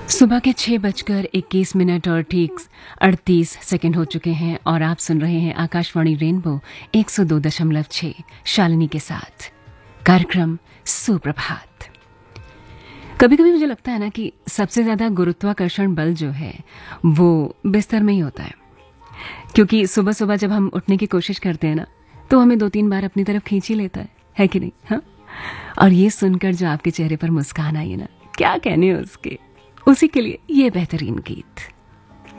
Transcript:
सुबह के 6:21 और ठीक 38 सेकंड हो चुके हैं और आप सुन रहे हैं आकाशवाणी रेनबो 102.6 शालिनी के साथ कार्यक्रम सुप्रभात। कभी कभी मुझे लगता है ना कि सबसे ज्यादा गुरुत्वाकर्षण बल जो है वो बिस्तर में ही होता है, क्योंकि सुबह सुबह जब हम उठने की कोशिश करते हैं ना तो हमें 2-3 बार अपनी तरफ खींच ही लेता है कि नहीं? हाँ। और ये सुनकर जो आपके चेहरे पर मुस्कान आई है ना, क्या कहने उसके, उसी के लिए ये बेहतरीन गीत।